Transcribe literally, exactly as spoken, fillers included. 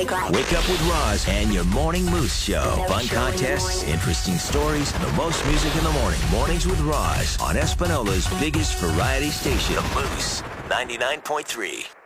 Big Life. Wake up with Roz and your Morning Moose Show. Fun contests, interesting stories, the most music in the morning. Mornings with Roz on Espanola's biggest variety station, Moose ninety-nine point three.